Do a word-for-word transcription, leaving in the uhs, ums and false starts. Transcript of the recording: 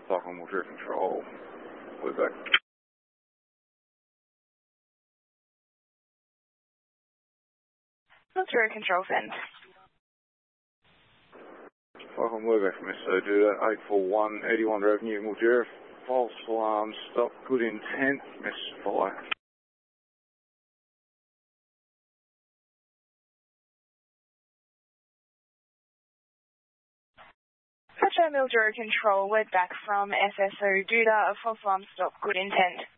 Stockholm Water Control. We're back. Water Control send. Stockholm, we're back from S O Duda, eight four one, eighty-one Avenue, Mildura. False alarm, stop, good intent, miss fire. Roger, Mildura Control, we're back from S S O Duda, false alarm, stop, good intent.